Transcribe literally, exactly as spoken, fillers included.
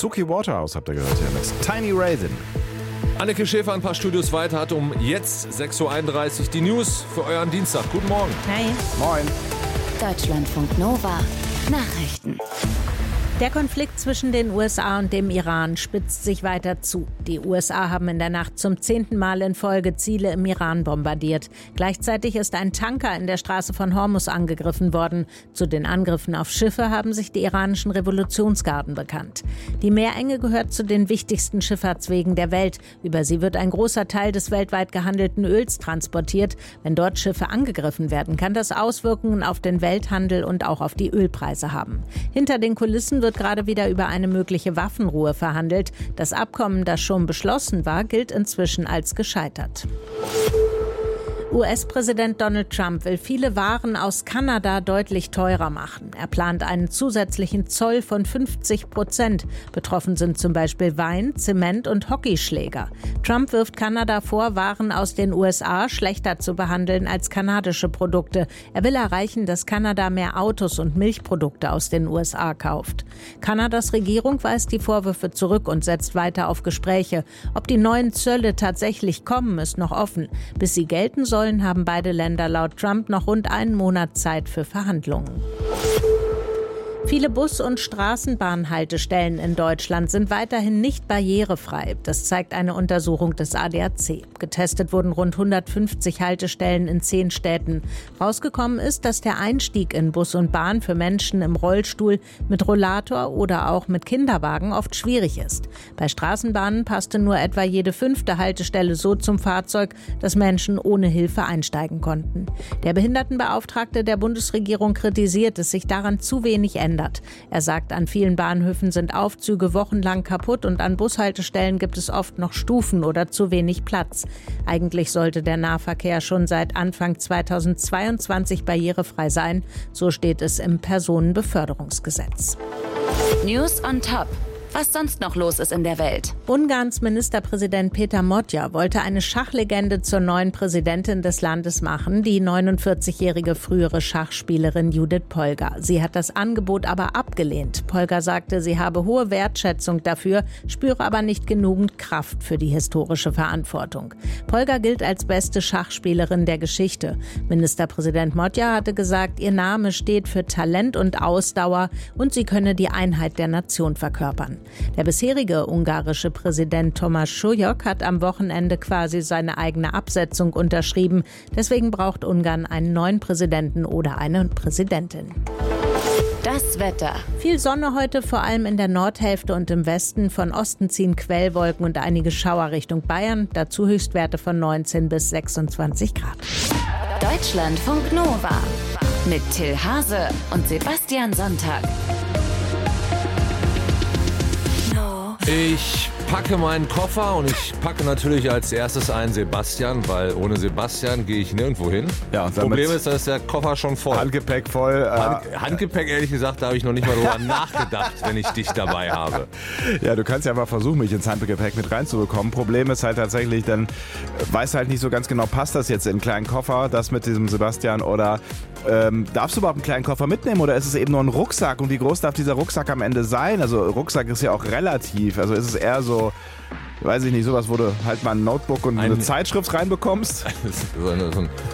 Suki Waterhouse habt ihr gehört hier mit Tiny Raven. Anneke Schäfer ein paar Studios weiter hat um jetzt sechs Uhr einunddreißig die News für euren Dienstag. Guten Morgen. Hi. Moin. Deutschlandfunk Nova. Nachrichten. Der Konflikt zwischen den U S A und dem Iran spitzt sich weiter zu. Die U S A haben in der Nacht zum zehnten Mal in Folge Ziele im Iran bombardiert. Gleichzeitig ist ein Tanker in der Straße von Hormuz angegriffen worden. Zu den Angriffen auf Schiffe haben sich die iranischen Revolutionsgarden bekannt. Die Meerenge gehört zu den wichtigsten Schifffahrtswegen der Welt. Über sie wird ein großer Teil des weltweit gehandelten Öls transportiert. Wenn dort Schiffe angegriffen werden, kann das Auswirkungen auf den Welthandel und auch auf die Ölpreise haben. Hinter den Kulissen wird gerade wieder über eine mögliche Waffenruhe verhandelt. Das Abkommen, das schon beschlossen war, gilt inzwischen als gescheitert. U S-Präsident Donald Trump will viele Waren aus Kanada deutlich teurer machen. Er plant einen zusätzlichen Zoll von fünfzig Prozent. Betroffen sind zum Beispiel Wein, Zement und Hockeyschläger. Trump wirft Kanada vor, Waren aus den U S A schlechter zu behandeln als kanadische Produkte. Er will erreichen, dass Kanada mehr Autos und Milchprodukte aus den U S A kauft. Kanadas Regierung weist die Vorwürfe zurück und setzt weiter auf Gespräche. Ob die neuen Zölle tatsächlich kommen, ist noch offen. Bis sie gelten sollen, haben beide Länder laut Trump noch rund einen Monat Zeit für Verhandlungen. Viele Bus- und Straßenbahnhaltestellen in Deutschland sind weiterhin nicht barrierefrei. Das zeigt eine Untersuchung des A D A C. Getestet wurden rund hundertfünfzig Haltestellen in zehn Städten. Rausgekommen ist, dass der Einstieg in Bus und Bahn für Menschen im Rollstuhl, mit Rollator oder auch mit Kinderwagen oft schwierig ist. Bei Straßenbahnen passte nur etwa jede fünfte Haltestelle so zum Fahrzeug, dass Menschen ohne Hilfe einsteigen konnten. Der Behindertenbeauftragte der Bundesregierung kritisiert, dass sich daran zu wenig ändert. Er sagt, an vielen Bahnhöfen sind Aufzüge wochenlang kaputt und an Bushaltestellen gibt es oft noch Stufen oder zu wenig Platz. Eigentlich sollte der Nahverkehr schon seit Anfang zweitausendzweiundzwanzig barrierefrei sein. So steht es im Personenbeförderungsgesetz. News on Top. Was sonst noch los ist in der Welt. Ungarns Ministerpräsident Peter Modja wollte eine Schachlegende zur neuen Präsidentin des Landes machen, die neunundvierzigjährige frühere Schachspielerin Judith Polgar. Sie hat das Angebot aber abgelehnt. Polgar sagte, sie habe hohe Wertschätzung dafür, spüre aber nicht genügend Kraft für die historische Verantwortung. Polgar gilt als beste Schachspielerin der Geschichte. Ministerpräsident Modja hatte gesagt, ihr Name steht für Talent und Ausdauer und sie könne die Einheit der Nation verkörpern. Der bisherige ungarische Präsident Thomas Schulyok hat am Wochenende quasi seine eigene Absetzung unterschrieben. Deswegen braucht Ungarn einen neuen Präsidenten oder eine Präsidentin. Das Wetter. Viel Sonne heute, vor allem in der Nordhälfte und im Westen. Von Osten ziehen Quellwolken und einige Schauer Richtung Bayern. Dazu Höchstwerte von neunzehn bis sechsundzwanzig Grad. Deutschlandfunk Nova. Mit Till Hase und Sebastian Sonntag. Ich packe meinen Koffer und ich packe natürlich als erstes einen Sebastian, weil ohne Sebastian gehe ich nirgendwo hin. Ja, und damit Problem ist, da ist der Koffer schon voll. Handgepäck voll. Hand, Äh, Handgepäck, ehrlich gesagt, da habe ich noch nicht mal drüber nachgedacht, wenn ich dich dabei habe. Ja, du kannst ja mal versuchen, mich ins Handgepäck mit reinzubekommen. Problem ist halt tatsächlich, dann weißt halt nicht so ganz genau, passt das jetzt in einen kleinen Koffer, das mit diesem Sebastian, oder ähm, darfst du überhaupt einen kleinen Koffer mitnehmen oder ist es eben nur ein Rucksack und wie groß darf dieser Rucksack am Ende sein? Also Rucksack ist ja auch relativ, also ist es eher so, weiß ich nicht, sowas, wo du halt mal ein Notebook und Ein- eine Zeitschrift reinbekommst. So eine, so ein